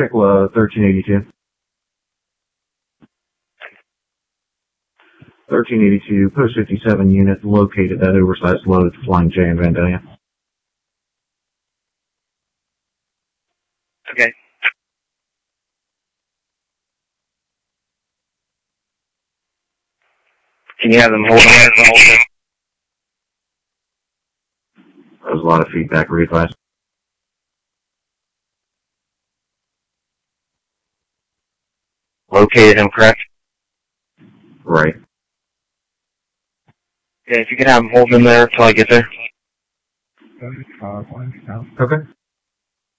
Pickla 1382. 1382, post 57 unit located at oversized load, Flying J in Vandalia. Okay. Can you have them hold on the whole thing? That was a lot of feedback, readvise. Located him, correct? Right. Okay, if you can have them hold him there until I get there. Okay.